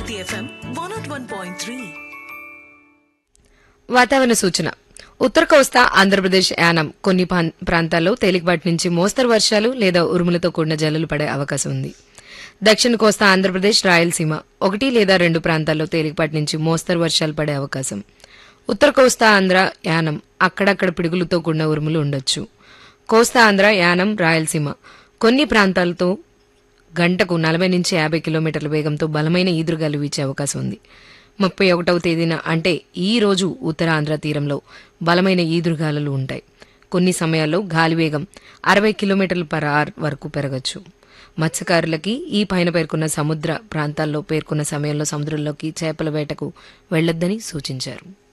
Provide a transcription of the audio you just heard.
Hit FM 101.3. వాతావరణ సూచన. ఉత్తర కోస్తా ఆంధ్రప్రదేశ్ యానం కొన్ని ప్రాంతాల్లో తేలికపాటి నుంచి మోస్తరు వర్షాలు లేదా ఉరుములతో కూడిన జల్లులు పడే అవకాశం ఉంది. దక్షిణ కోస్తా ఆంధ్రప్రదేశ్ రాయలసీమ 1 లేదా 2 ప్రాంతాల్లో తేలికపాటి నుంచి మోస్తరు వర్షాలు పడే అవకాశం. ఉత్తర కోస్తా ఆంధ్ర యానం అక్కడక్కడ పిడుగులతో కూడిన ఉరుములు ఉండొచ్చు. కోస్తా ఆంధ్ర యానం రాయలసీమ కొన్ని ప్రాంతాలతో గంటకు 40 నుంచి 50 కిలోమీటర్ల వేగంతో బలమైన ఈదురుగాలు వీచే అవకాశం ఉంది. 31వ తేదీన అంటే ఈ రోజు ఉత్తరాంధ్ర తీరంలో బలమైన ఈదురుగాలులు ఉంటాయి. కొన్ని సమయాల్లో గాలివేగం 60 కిలోమీటర్ల/అవర్ వరకు పెరగచ్చు. మత్స్యకారులకి ఈ పైన పేర్కొన్న సముద్ర ప్రాంతాల్లో పేర్కొన్న సమయంలో సముద్రంలోకి చేపల వేటకు వెళ్లొద్దని సూచించారు.